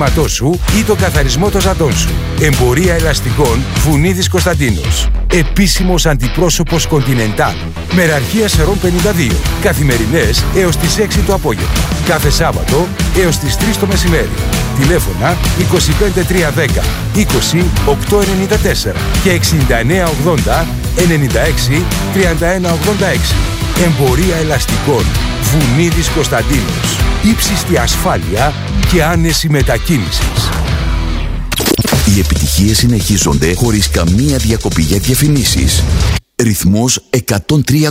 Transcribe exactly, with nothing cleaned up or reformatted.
οχήματός σου ή τον καθαρισμό των ζαντών σου. Εμπορία ελαστικών Βουνίδης Κωνσταντίνος. Επίσημος αντιπρόσωπος Continental. Μεραρχία Σερών πενήντα δύο. Καθημερινές έως τις έξι το απόγευμα. Κάθε Σάββατο έως τις τρεις το μεσημέρι. Τηλέφωνα είκοσι πέντε τριακόσια δέκα είκοσι οκτακόσια ενενήντα τέσσερα και εξήντα εννέα ογδόντα ενενήντα έξι τριάντα ένα ογδόντα έξι. Εμπορία ελαστικών Βουνίδης Κωνσταντίνος. Ύψιστη ασφάλεια και άνεση μετακίνησης. Οι επιτυχίες συνεχίζονται χωρίς καμία διακοπή για διαφημίσεις. Ρυθμός εκατόν τρία